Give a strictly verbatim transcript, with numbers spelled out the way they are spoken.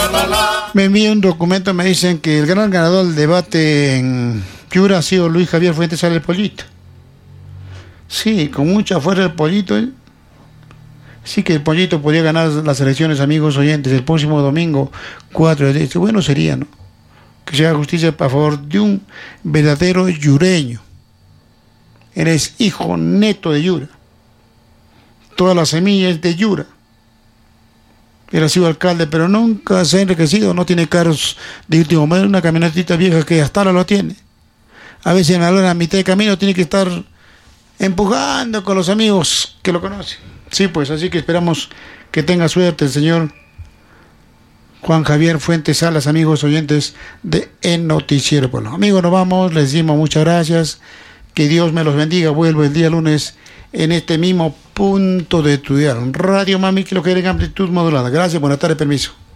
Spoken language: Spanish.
Me envía un documento, me dicen que el gran ganador del debate en Piura ha sido Luis Javier Fuentes Sala, el Pollito. Sí, con mucha fuerza el Pollito. ¿eh? Sí que el Pollito podría ganar las elecciones, amigos oyentes, el próximo domingo cuatro de este. Bueno sería, ¿no? Que se haga justicia a favor de un verdadero yureño. Eres hijo neto de Yura. Toda la semilla es de Yura. Él ha sido alcalde, pero nunca se ha enriquecido, no tiene carros de último modelo, una camionetita vieja que hasta ahora lo tiene. A veces en la mitad de camino tiene que estar empujando con los amigos que lo conocen. Sí, pues así que esperamos que tenga suerte el señor Juan Javier Fuentes Salas, amigos oyentes de El Noticiero Pueblo. Amigos, nos vamos, les decimos muchas gracias, que Dios me los bendiga, vuelvo el día lunes en este mismo punto de estudiar. Radio Mami, que lo que en amplitud modulada. Gracias, buenas tardes, permiso.